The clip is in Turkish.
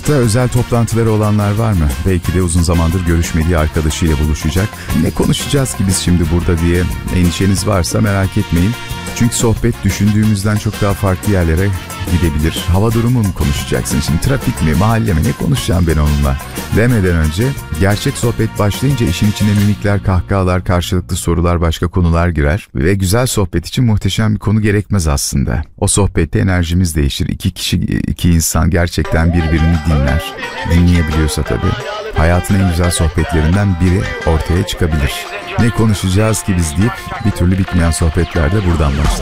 Özel toplantıları olanlar var mı? Belki de uzun zamandır görüşmediği arkadaşıyla buluşacak. Ne konuşacağız ki biz şimdi burada diye endişeniz varsa merak etmeyin. Çünkü sohbet düşündüğümüzden çok daha farklı yerlere gidebilir. Hava durumu mu konuşacaksın şimdi? Trafik mi? Mahalle mi? Ne konuşacağım ben onunla? Demeden önce gerçek sohbet başlayınca işin içine mimikler, kahkahalar, karşılıklı sorular, başka konular girer. Ve güzel sohbet için muhteşem bir konu gerekmez aslında. O sohbette enerjimiz değişir. İki insan gerçekten birbirini dinler. Dinleyebiliyorsa tabii. Hayatın en güzel sohbetlerinden biri ortaya çıkabilir. Ne konuşacağız ki biz deyip bir türlü bitmeyen sohbetler de buradan başlar.